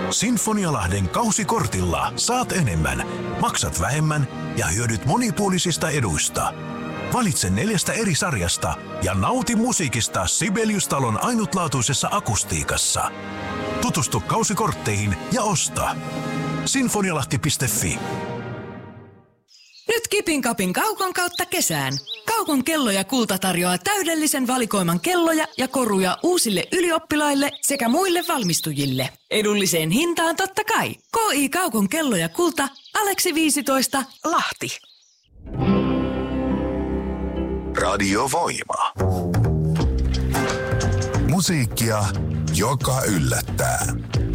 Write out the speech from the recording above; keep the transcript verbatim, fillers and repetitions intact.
Sinfonialahden kausikortilla saat enemmän, maksat vähemmän ja hyödyt monipuolisista eduista. Valitse neljästä eri sarjasta ja nauti musiikista Sibelius-talon ainutlaatuisessa akustiikassa. Tutustu kausikortteihin ja osta. Sinfonialahti piste fi. Nyt Kipin Kapin Kaukon kautta kesään. Kaukon kello ja kulta tarjoaa täydellisen valikoiman kelloja ja koruja uusille ylioppilaille sekä muille valmistujille. Edulliseen hintaan totta kai. K I Kaukon kello ja kulta, Aleksi viisitoista, Lahti. Radio Voima. Musiikkia, joka yllättää.